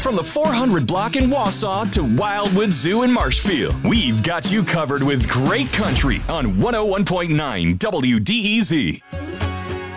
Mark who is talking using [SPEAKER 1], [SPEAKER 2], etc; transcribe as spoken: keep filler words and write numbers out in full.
[SPEAKER 1] From the four hundred block in Wausau to Wildwood Zoo in Marshfield, we've got you covered with great country on one oh one point nine W D E Z.